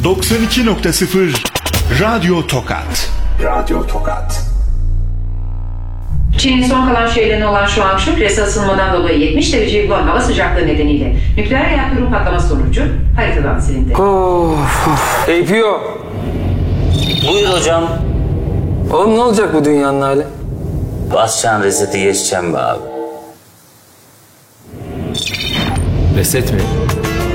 92.0 Radyo Tokat. Radyo Tokat. Çin'in son kalan şehirlerine olan şu an küresel ısınmadan dolayı 70 dereceyi bulan hava sıcaklığı nedeniyle nükleer reaktörün patlaması sonucu haritadan silindi. APO. Buyur hocam. Oğlum ne olacak bu dünyanın hali? Basacaksın reseti geçeceğim be abi. Reset mi?